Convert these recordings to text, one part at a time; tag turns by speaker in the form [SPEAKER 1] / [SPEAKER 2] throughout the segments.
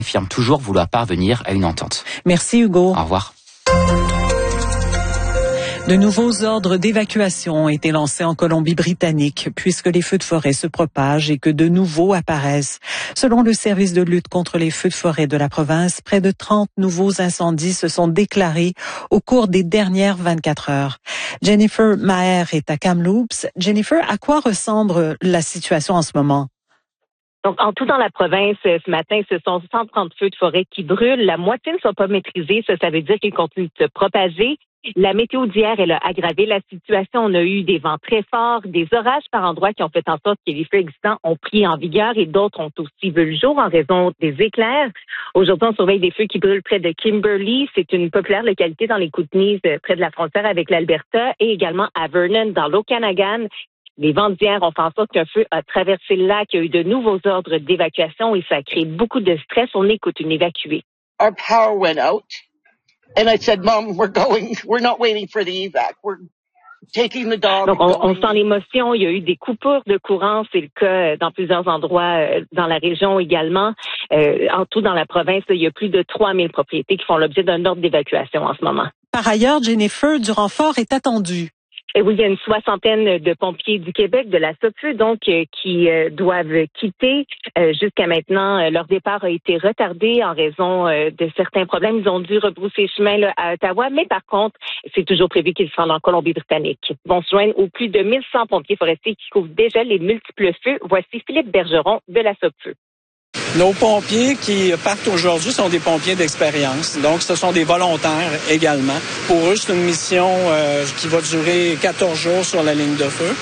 [SPEAKER 1] affirme toujours vouloir parvenir à une entente.
[SPEAKER 2] Merci Hugo.
[SPEAKER 1] Au revoir.
[SPEAKER 2] De nouveaux ordres d'évacuation ont été lancés en Colombie-Britannique puisque les feux de forêt se propagent et que de nouveaux apparaissent. Selon le service de lutte contre les feux de forêt de la province, près de 30 nouveaux incendies se sont déclarés au cours des dernières 24 heures. Jennifer Maher est à Kamloops. Jennifer, à quoi ressemble la situation en ce moment?
[SPEAKER 3] Donc, en tout dans la province, ce matin, ce sont 130 feux de forêt qui brûlent. La moitié ne sont pas maîtrisés. Ça veut dire qu'ils continuent de se propager. La météo d'hier, elle a aggravé la situation. On a eu des vents très forts, des orages par endroits qui ont fait en sorte que les feux existants ont pris en vigueur et d'autres ont aussi vu le jour en raison des éclairs. Aujourd'hui, on surveille des feux qui brûlent près de Kimberley. C'est une populaire localité dans les Kootenays, près de la frontière avec l'Alberta, et également à Vernon, dans l'Okanagan. Les vents d'hier ont fait en sorte qu'un feu a traversé le lac. Il y a eu de nouveaux ordres d'évacuation et ça a créé beaucoup de stress. On écoute une évacuée.
[SPEAKER 4] Our power went out. And I said, Mom, we're not waiting for the evac. We're taking the dog.
[SPEAKER 3] Donc, on sent l'émotion. Il y a eu des coupures de courant. C'est le cas dans plusieurs endroits dans la région également. En tout, dans la province, il y a plus de 3000 propriétés qui font l'objet d'un ordre d'évacuation en ce moment.
[SPEAKER 2] Par ailleurs, Jennifer, du renfort est attendu.
[SPEAKER 3] Et oui, il y a une 60aine de pompiers du Québec, de la SOPFEU, donc, qui doivent quitter. Jusqu'à maintenant, leur départ a été retardé en raison de certains problèmes. Ils ont dû rebrousser chemin là, à Ottawa, mais par contre, c'est toujours prévu qu'ils se rendent en Colombie-Britannique. Ils vont se joindre aux plus de 1100 pompiers forestiers qui couvrent déjà les multiples feux. Voici Philippe Bergeron de la SOPFEU.
[SPEAKER 5] Nos pompiers qui partent aujourd'hui sont des pompiers d'expérience. Donc, ce sont des volontaires également. Pour eux, c'est une mission qui va durer 14 jours sur la ligne de feu.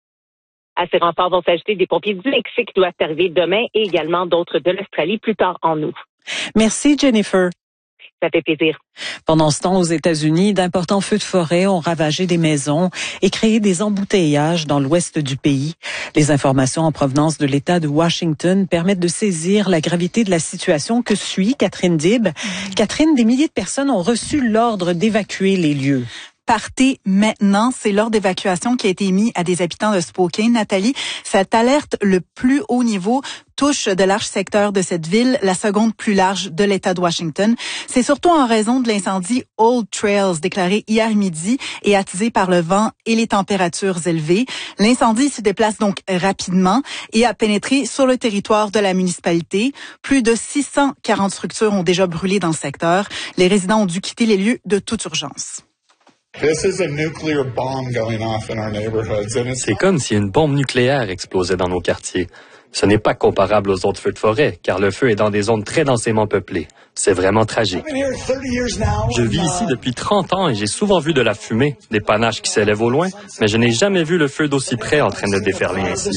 [SPEAKER 3] À ces renforts vont s'ajouter des pompiers du Mexique qui doivent arriver demain et également d'autres de l'Australie plus tard en août.
[SPEAKER 2] Merci, Jennifer.
[SPEAKER 3] Ça fait plaisir.
[SPEAKER 2] Pendant ce temps, aux États-Unis, d'importants feux de forêt ont ravagé des maisons et créé des embouteillages dans l'ouest du pays. Les informations en provenance de l'État de Washington permettent de saisir la gravité de la situation que suit Catherine Dib. Catherine, des milliers de personnes ont reçu l'ordre d'évacuer les lieux.
[SPEAKER 6] Partez maintenant. C'est l'ordre d'évacuation qui a été émis à des habitants de Spokane. Nathalie, cette alerte, le plus haut niveau, touche de larges secteurs de cette ville, la seconde plus large de l'État de Washington. C'est surtout en raison de l'incendie Old Trails déclaré hier midi et attisé par le vent et les températures élevées. L'incendie se déplace donc rapidement et a pénétré sur le territoire de la municipalité. Plus de 640 structures ont déjà brûlé dans le secteur. Les résidents ont dû quitter les lieux de toute urgence.
[SPEAKER 7] C'est comme si une bombe nucléaire explosait dans nos quartiers. Ce n'est pas comparable aux autres feux de forêt, car le feu est dans des zones très densément peuplées. C'est vraiment tragique. Je vis ici depuis 30 ans et j'ai souvent vu de la fumée, des panaches qui s'élèvent au loin, mais je n'ai jamais vu le feu d'aussi près en train de déferler ainsi.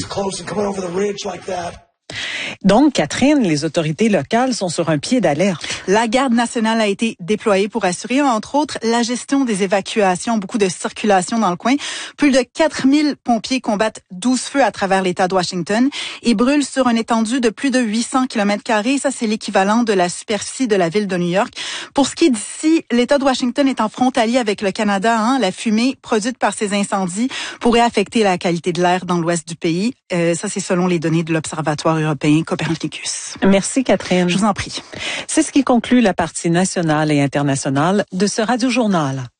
[SPEAKER 2] Donc, Catherine, les autorités locales sont sur un pied d'alerte.
[SPEAKER 6] La garde nationale a été déployée pour assurer, entre autres, la gestion des évacuations, beaucoup de circulation dans le coin. Plus de 4000 pompiers combattent 12 feux à travers l'État de Washington et brûlent sur une étendue de plus de 800 km². Ça, c'est l'équivalent de la superficie de la ville de New York. Pour ce qui est d'ici, l'État de Washington est en frontalier avec le Canada. La fumée produite par ces incendies pourrait affecter la qualité de l'air dans l'ouest du pays. Ça, c'est selon les données de l'Observatoire européen Copernicus.
[SPEAKER 2] Merci, Catherine.
[SPEAKER 6] Je vous en prie.
[SPEAKER 2] C'est ce qui conclut la partie nationale et internationale de ce Radio-Journal.